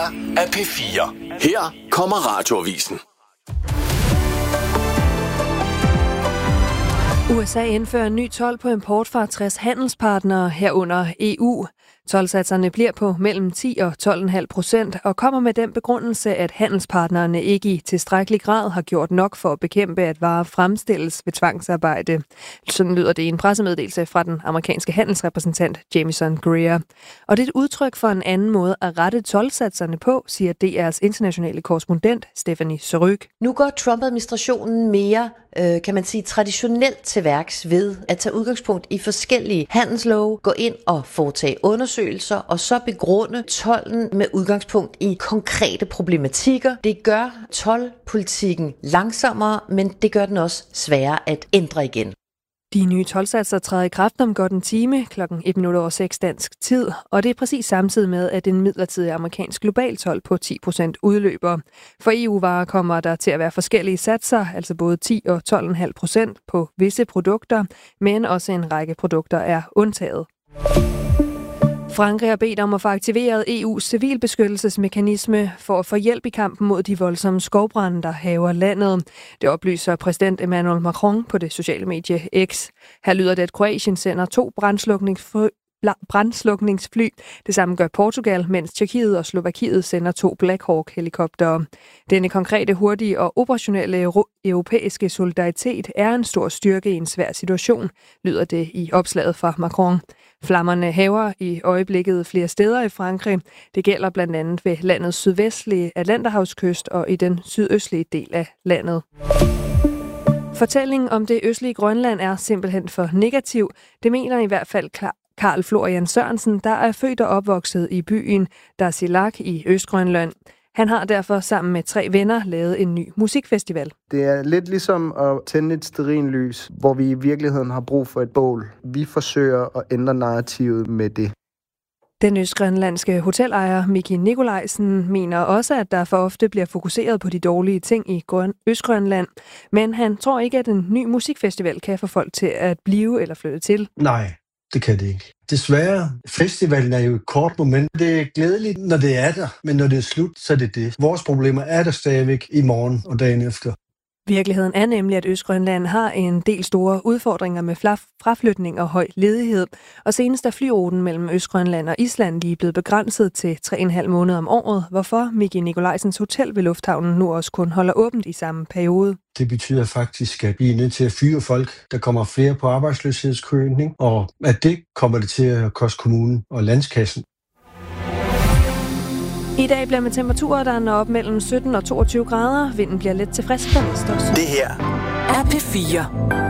af P4. Her kommer Radioavisen. USA indfører en ny told på import fra 60 handelspartnere herunder EU. Toldsatserne bliver på mellem 10 og 12,5% og kommer med den begrundelse, at handelspartnerne ikke i tilstrækkelig grad har gjort nok for at bekæmpe, at varer fremstilles ved tvangsarbejde. Sådan lyder det i en pressemeddelelse fra den amerikanske handelsrepræsentant Jamieson Greer. Og det er et udtryk for en anden måde at rette toldsatserne på, siger DR's internationale korrespondent Stephanie Søryk. Nu går Trump-administrationen mere, kan man sige, traditionelt til værks ved at tage udgangspunkt i forskellige handelslove, gå ind og foretage undersøgelser og så begrunde tolden med udgangspunkt i konkrete problematikker. Det gør toldpolitikken langsommere, men det gør den også sværere at ændre igen. De nye toldsatser træder i kraft om godt en time, klokken 1:06 dansk tid, og det er præcis samtidig med, at en midlertidig amerikansk global told på 10% udløber. For EU-varer kommer der til at være forskellige satser, altså både 10 og 12,5% på visse produkter, men også en række produkter er undtaget. Frankrig har bedt om at få aktiveret EU's civilbeskyttelsesmekanisme for at få hjælp i kampen mod de voldsomme skovbrande, der hærger landet. Det oplyser præsident Emmanuel Macron på det sociale medie X. Her lyder det, at Kroatien sender 2 brandslukningsfly. Det samme gør Portugal, mens Tjekkiet og Slovakiet sender 2 Black Hawk-helikoptere. Denne konkrete, hurtige og operationelle europæiske solidaritet er en stor styrke i en svær situation, lyder det i opslaget fra Macron. Flammerne hærger i øjeblikket flere steder i Frankrig. Det gælder blandt andet ved landets sydvestlige Atlanterhavskyst og i den sydøstlige del af landet. Fortællingen om det østlige Grønland er simpelthen for negativ. Det mener i hvert fald Karl Florian Sørensen, der er født og opvokset i byen Darsilaq i Østgrønland. Han har derfor sammen med 3 venner lavet en ny musikfestival. Det er lidt ligesom at tænde et stearinlys, hvor vi i virkeligheden har brug for et bål. Vi forsøger at ændre narrativet med det. Den østgrønlandske hotelejer Miki Nikolajsen mener også, at der for ofte bliver fokuseret på de dårlige ting i Østgrønland. Men han tror ikke, at en ny musikfestival kan få folk til at blive eller flytte til. Nej, det kan det ikke. Desværre, festivalen er jo et kort moment. Det er glædeligt, når det er der, men når det er slut, så er det det. Vores problemer er der stadigvæk i morgen og dagen efter. Virkeligheden er nemlig, at Østgrønland har en del store udfordringer med fraflytning og høj ledighed. Og senest er flyruten mellem Østgrønland og Island lige blevet begrænset til 3,5 måneder om året, hvorfor Miki Nikolajsens hotel ved lufthavnen nu også kun holder åbent i samme periode. Det betyder faktisk, at vi er nødt til at fyre folk. Der kommer flere på arbejdsløshedskøen, og at det kommer det til at koste kommunen og landskassen. I dag bliver med temperaturer, der når op mellem 17 og 22 grader. Vinden bliver lidt til frisk for vest også. Det her er P4.